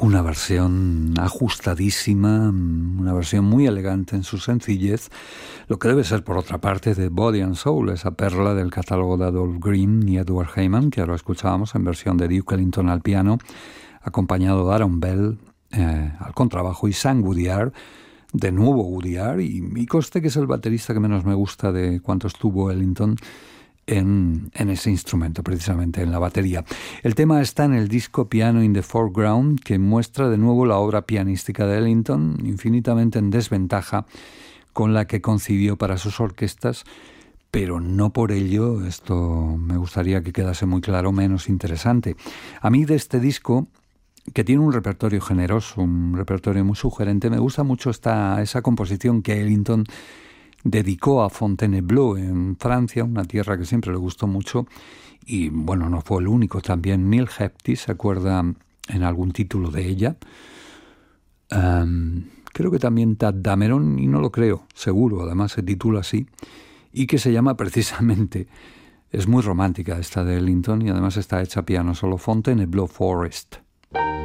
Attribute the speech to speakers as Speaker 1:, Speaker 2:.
Speaker 1: una versión ajustadísima, una versión muy elegante en su sencillez, lo que debe ser por otra parte de Body and Soul, esa perla del catálogo de Adolph Green y Edward Heyman, que ahora escuchábamos en versión de Duke Ellington al piano, acompañado de Aaron Bell al contrabajo y Sam Woodyard, de nuevo Woodyard, y conste que es el baterista que menos me gusta de cuanto estuvo Ellington en ese instrumento, precisamente en la batería. El tema está en el disco Piano in the Foreground, que muestra de nuevo la obra pianística de Ellington, infinitamente en desventaja con la que concibió para sus orquestas, pero no por ello, esto me gustaría que quedase muy claro, menos interesante. A mí de este disco, que tiene un repertorio generoso, un repertorio muy sugerente, me gusta mucho esa composición que Ellington dedicó a Fontainebleau en Francia, una tierra que siempre le gustó mucho, y bueno, no fue el único, también Neil Hepty se acuerda en algún título de ella, creo que también Tad Dameron, y no lo creo, seguro, además se titula así, y que se llama precisamente, es muy romántica esta de Ellington, y además está hecha a piano solo, Fontainebleau Forest.